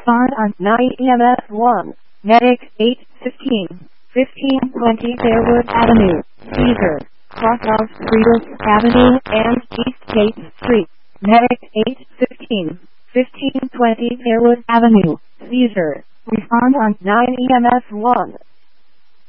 Respond on 9 EMS 1. Medic 815. 1520 Fairwood Avenue, Cedar, cross of Friedel Avenue and East State Street. Medic 815. 1520 Fairwood Avenue, Cedar. Respond on 9 EMS 1.